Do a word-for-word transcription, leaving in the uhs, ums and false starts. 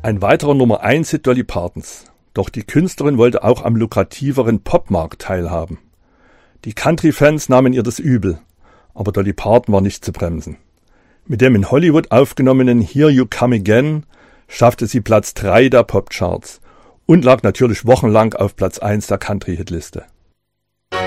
Ein weiterer Nummer eins Hit Dolly Partons. Doch die Künstlerin wollte auch am lukrativeren Popmarkt teilhaben. Die Country-Fans nahmen ihr das übel, aber Dolly Parton war nicht zu bremsen. Mit dem in Hollywood aufgenommenen Here You Come Again schaffte sie Platz drei der Popcharts und lag natürlich wochenlang auf Platz eins der Country-Hitliste.